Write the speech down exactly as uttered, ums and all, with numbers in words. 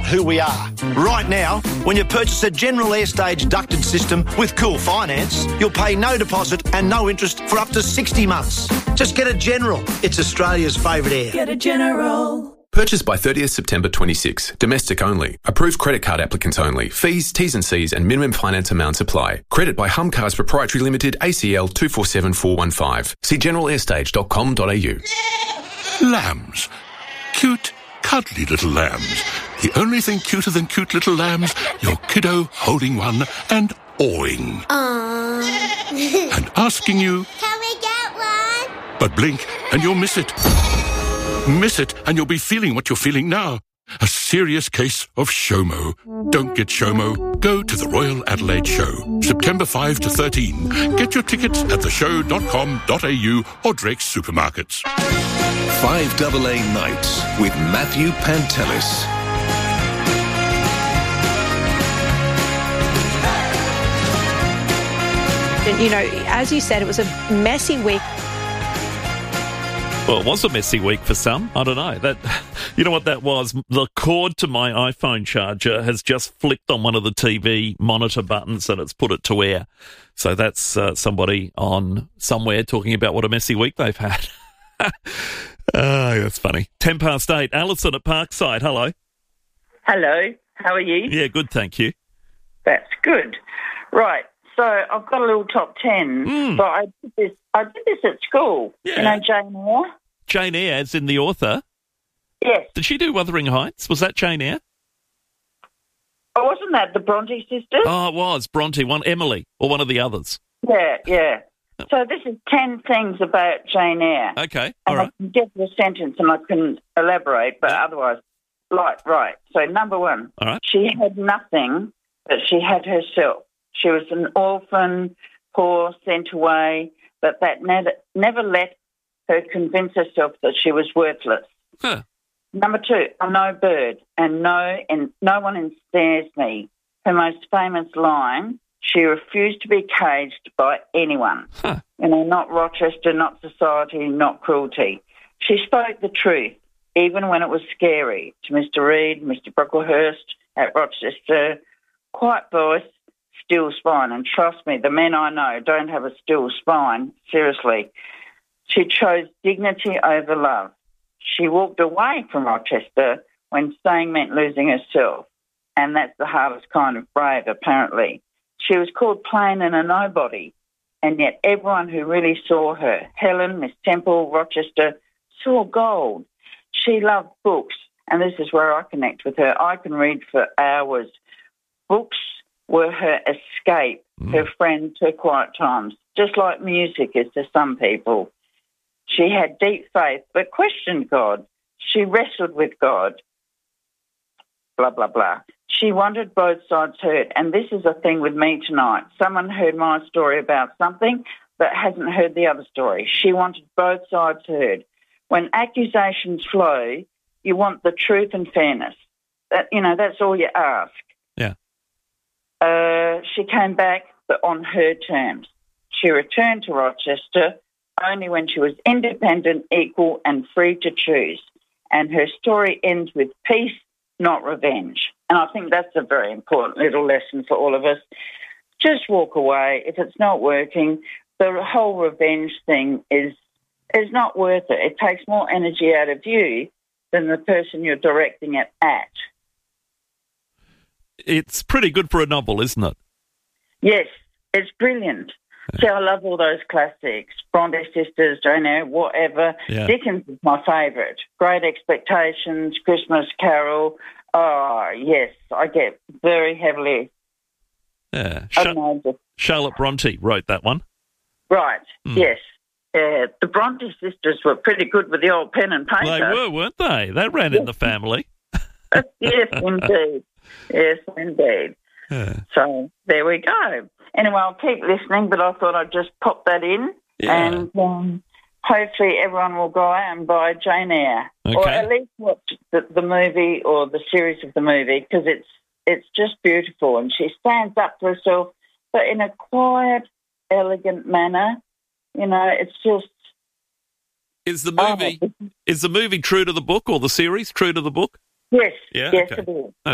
who we are. Right now, when you purchase a General Airstage ducted system with Cool Finance, you'll pay no deposit and no interest for up to sixty months. Just get a General. It's Australia's favourite air. Get a General. Purchase by thirtieth September twenty-six. Domestic only. Approved credit card applicants only. Fees, T's and C's and minimum finance amounts apply. Credit by Humcars Proprietary Limited, A C L two four seven four one five. See general airstage dot com dot a u. Lambs. Cute, cuddly little lambs. The only thing cuter than cute little lambs, your kiddo holding one and awing. Aww. And asking you, can we get one? But blink and you'll miss it. Miss it and you'll be feeling what you're feeling now. A serious case of SHOMO. Don't get SHOMO. Go to the Royal Adelaide Show, September fifth to thirteen. Get your tickets at the show dot com dot a u or Drake's Supermarkets. five A A Nights with Matthew Pantelis. You know, as you said, it was a messy week. Well, it was a messy week for some. I don't know. That, you know what that was? The cord to my iPhone charger has just flicked on one of the T V monitor buttons and it's put it to air. So that's uh, somebody on somewhere talking about what a messy week they've had. Oh, that's funny. Ten past eight. Alison at Parkside. Hello. Hello. How are you? Yeah, good, thank you. That's good. Right. So I've got a little top ten. Mm. But I did this. I did this at school. Yeah. You know, Jane Eyre. Jane Eyre, as in the author. Yes. Did she do Wuthering Heights? Was that Jane Eyre? Oh, wasn't that the Bronte sisters? Oh, it was Bronte. One Emily or one of the others. Yeah, yeah. So this is ten things about Jane Eyre. Okay. And All right. I can get the sentence and I can elaborate, but otherwise, like, right. So number one, All right. she had nothing, but she had herself. She was an orphan, poor, sent away, but that never, never let her convince herself that she was worthless. Huh. Number two, I'm no bird, and no, and no one ensnares me. Her most famous line, she refused to be caged by anyone. Huh. You know, not Rochester, not society, not cruelty. She spoke the truth, even when it was scary, to Mister Reid, Mister Brocklehurst at Rochester. Quiet voice, still spine. And trust me, the men I know don't have a still spine, seriously. She chose dignity over love. She walked away from Rochester when staying meant losing herself. And that's the hardest kind of brave, apparently. She was called plain and a nobody. And yet everyone who really saw her, Helen, Miss Temple, Rochester, saw gold. She loved books. And this is where I connect with her. I can read for hours. Books were her escape, mm. her friends, her quiet times, just like music is to some people. She had deep faith, but questioned God. She wrestled with God. Blah, blah, blah. She wanted both sides heard. And this is a thing with me tonight. Someone heard my story about something but hasn't heard the other story. She wanted both sides heard. When accusations flow, you want the truth and fairness. That, you know, that's all you ask. Yeah. Uh, she came back, but on her terms. She returned to Rochester only when she was independent, equal, and free to choose. And her story ends with peace, not revenge. And I think that's a very important little lesson for all of us. Just walk away. If it's not working, the whole revenge thing is is not worth it. It takes more energy out of you than the person you're directing it at. It's pretty good for a novel, isn't it? Yes, it's brilliant. See, I love all those classics. Bronte sisters, Jane Eyre, whatever. Yeah. Dickens is my favourite. Great Expectations, Christmas Carol. Oh, yes, I get very heavily. Yeah. I Char- don't know, just- Charlotte Bronte wrote that one. Right, Mm. yes. Uh, the Bronte sisters were pretty good with the old pen and paper. They were, weren't they? That ran in the family. Yes, indeed. Yes, indeed. Yeah. So there we go. Anyway, I'll keep listening, but I thought I'd just pop that in. Yeah. And um, hopefully everyone will go out and buy Jane Eyre. Okay. Or at least watch the, the movie or the series of the movie, because it's, it's just beautiful. And she stands up for herself, but in a quiet, elegant manner. You know, it's just... Is the movie Oh. is the movie true to the book or the series true to the book? Yes, Yeah, yes okay. it is.